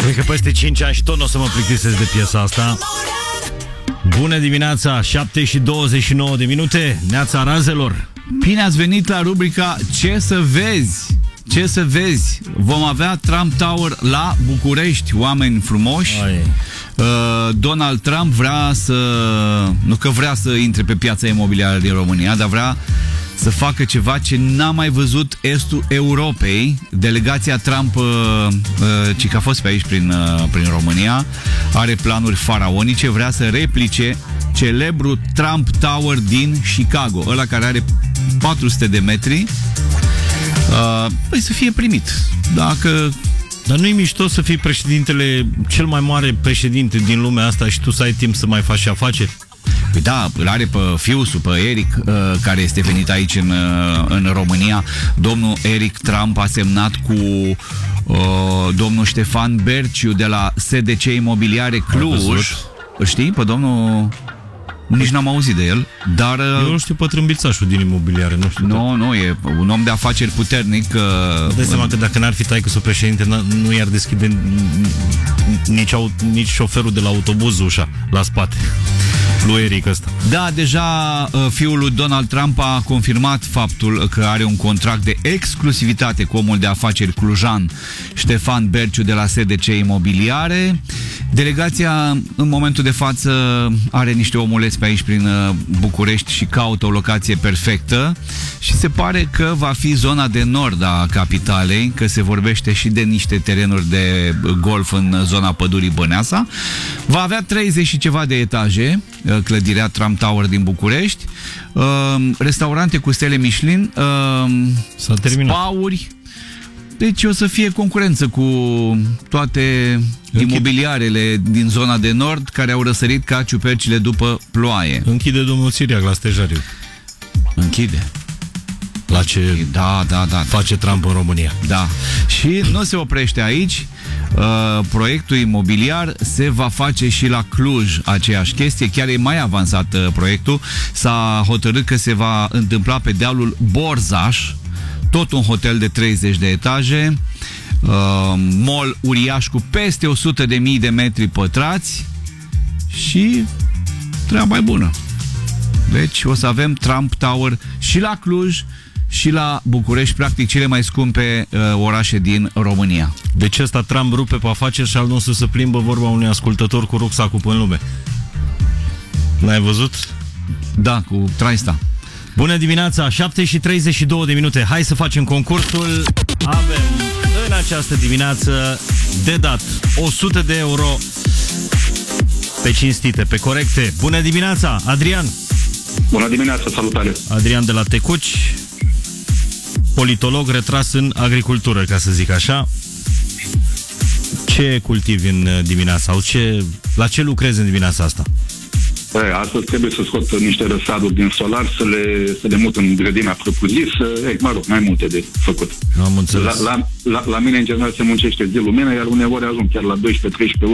Cred că peste 5 ani și tot nu o să mă plictisesc de piesa asta. Bună dimineața, 7:29. Neața razelor. Bine ați venit la rubrica Ce să vezi? Ce să vezi? Vom avea Trump Tower la București, oameni frumoși. Donald Trump vrea să... Nu că vrea să intre pe piața imobiliară din România, dar vrea să facă ceva ce n-a mai văzut estul Europei. Delegația Trump, ci că a fost pe aici prin România, are planuri faraonice, vrea să replice celebrul Trump Tower din Chicago, ăla care are 400 de metri. Păi să fie primit. Dar nu-i mișto să fii președintele, cel mai mare președinte din lumea asta și tu să ai timp să mai faci și afaceri? Păi da, îl are pe fiusul, pe Eric, care este venit aici în România. Domnul Eric Trump a semnat cu domnul Ștefan Berciu de la SDC Imobiliare Cluj. Îl știi pe domnul? Nici n-am auzit de el, dar... Eu nu știu pe trâmbițașul din imobiliare, nu știu. Nu, e un om de afaceri puternic. Dai seama că dacă n-ar fi taică-sul președinte, nu i-ar deschide nici șoferul de la autobuz ușa la spate. Lui Eric ăsta. Da, deja fiul lui Donald Trump a confirmat faptul că are un contract de exclusivitate cu omul de afaceri clujan Ștefan Berciu de la SDC Imobiliare. Delegația în momentul de față are niște omuleți pe aici prin București și caută o locație perfectă și se pare că va fi zona de nord a capitalei, că se vorbește și de niște terenuri de golf în zona pădurii Băneasa. Va avea 30 și ceva de etaje clădirea Trump Tower din București, restaurante cu stele Michelin, spauri. Deci o să fie concurență cu toate imobiliarele din zona de nord care au răsărit ca ciupercile după ploaie. Închide domnul Siriac la stejariu. Închide. La ce da. face Trump în România. Da. Și nu se oprește aici. Proiectul imobiliar se va face și la Cluj aceeași chestie. Chiar e mai avansat proiectul. S-a hotărât că se va întâmpla pe dealul Borzaș, tot un hotel de 30 de etaje, mall uriaș cu peste 100.000 de metri pătrați și treaba e bună. Deci o să avem Trump Tower și la Cluj și la București, practic cele mai scumpe orașe din România. Deci ăsta Trump rupe pe afaceri și al nostru se plimbă, vorba unui ascultător, cu rucsacul în lume. N-ai văzut? Da, cu traista. Bună dimineața, 7:32. Hai să facem concursul. Avem în această dimineață de dat 100 de euro pe cinstite, pe corecte. Bună dimineața, Adrian. Bună dimineața, salutare. Adrian de la Tecuci, politolog retras în agricultură, ca să zic așa. Ce cultivi în dimineața? La ce lucrezi în dimineața asta? Astăzi trebuie să scot niște răsaduri din solar, să le mut în grădina propriu-zisă. Mai multe de făcut. Am înțeles. La mine, în general, se muncește zi lumină, iar uneori ajung chiar la 12-13